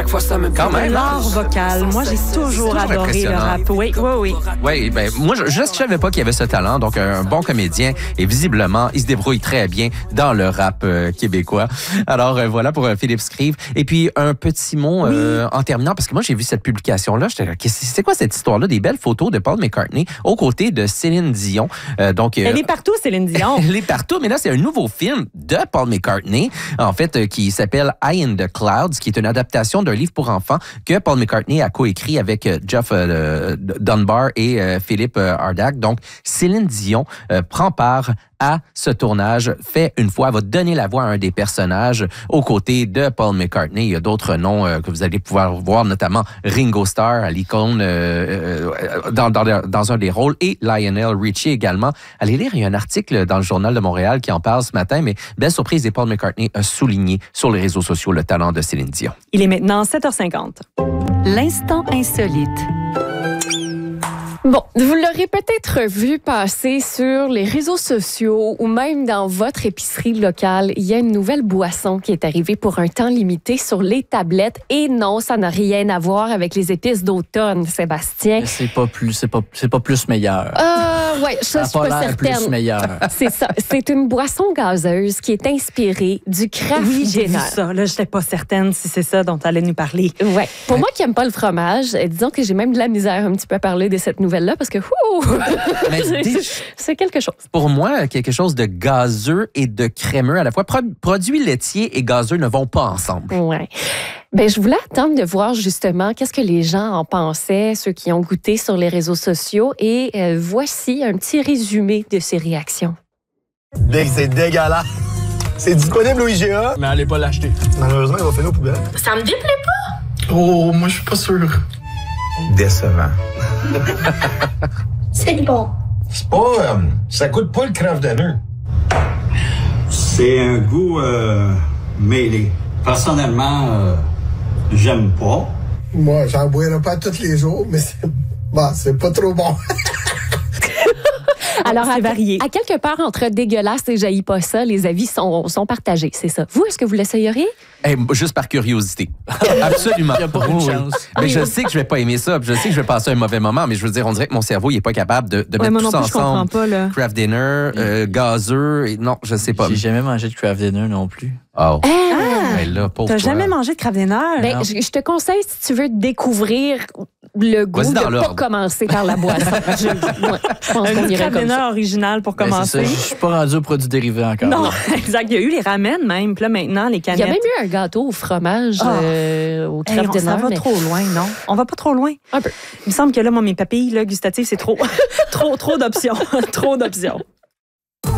fois ça me Quand même. L'art vocal. Moi, j'ai toujours adoré le rap. Oui. Oui, ben moi, je savais pas qu'il y avait ce talent. Donc, un bon comédien. Et visiblement, il se débrouille très bien dans le rap québécois. Alors, voilà pour Philippe Scrive. Et puis, un petit mot en terminant, parce que moi, j'ai vu cette publication-là. J'étais là, c'est quoi cette histoire-là? Des belles photos de Paul McCartney aux côtés de Céline Dion. Elle est partout, Céline Dion. Elle est partout, mais là, c'est un nouveau film de Paul McCartney, en fait, qui s'appelle Eye in the Clouds, qui est une adaptation d'un livre pour enfants que Paul McCartney a coécrit avec Jeff Dunbar et Philippe Ardak. Donc, Céline Dion prend part à ce tournage, fait une fois, va donner la voix à un des personnages aux côtés de Paul McCartney. Il y a d'autres noms que vous allez pouvoir voir, notamment Ringo Starr à l'icône dans un des rôles et Lionel Richie également. Allez lire, il y a un article dans le Journal de Montréal qui en parle ce matin, mais belle surprise, et Paul McCartney a souligné sur les réseaux sociaux le talent de Céline Dion. Il est maintenant 7h50. L'instant insolite. Bon, vous l'aurez peut-être vu passer sur les réseaux sociaux ou même dans votre épicerie locale. Il y a une nouvelle boisson qui est arrivée pour un temps limité sur les tablettes. Et non, ça n'a rien à voir avec les épices d'automne, Sébastien. C'est pas plus meilleur. Ouais, ça, je suis pas certaine. Plus meilleur. C'est ça. C'est une boisson gazeuse qui est inspirée du Kraft J'ai vu Dinner. ça. Là, j'étais pas certaine si c'est ça dont tu allais nous parler. Ouais. Pour moi qui n'aime pas le fromage, disons que j'ai même de la misère un petit peu à parler de cette nouvelle-là parce que Mais c'est quelque chose. pour moi, quelque chose de gazeux et de crémeux à la fois. Produits laitiers et gazeux ne vont pas ensemble. Ouais. Ben, je voulais attendre de voir justement qu'est-ce que les gens en pensaient, ceux qui ont goûté sur les réseaux sociaux. Et voici un petit résumé de ces réactions. C'est dégueulasse. C'est disponible au IGA. Mais allez pas l'acheter. Malheureusement, il va finir aux poubelles. Ça me déplaît pas. Oh, moi, je suis pas sûr. Décevant. C'est bon. C'est pas... ça coûte pas le Kraft Dinner. C'est un goût mêlé. Personnellement, j'aime pas. Moi, j'en boirai pas tous les jours, mais c'est pas trop bon. Alors, c'est varié. À quelque part entre dégueulasse et j'haïs pas ça, les avis sont partagés, c'est ça. Vous, est-ce que vous l'essayeriez? Juste par curiosité. Absolument. Il n'y a pas une chance. Mais je sais que je vais pas aimer ça. Je sais que je vais passer un mauvais moment, mais je veux dire, on dirait que mon cerveau, il est pas capable de mettre moi tout non ça plus, je comprends ensemble. pas, là. Craft Dinner, gazeux, non, je sais pas. J'ai jamais mangé de Kraft Dinner non plus. Oh. Ben là, pauvre T'as toi. jamais mangé de Kraft Dinner? Ben, je te conseille, si tu veux découvrir le goût, Vas-y de dans pas l'ordre. commencer par la boisson. Je pense qu'on Un irait Kraft comme Dinner ça. original pour Ben, c'est commencer. ça, je suis pas rendu aux produits dérivés encore. Non, exact. Il y a eu les ramen même. Puis là, maintenant, les Il canettes. y a même eu un gâteau au fromage au Hey, Kraft Dinner. ça va mais- trop loin, non? On va pas trop loin. Un peu. Il me semble que là, moi, mes papilles là, gustatives, c'est trop. trop d'options. Trop d'options.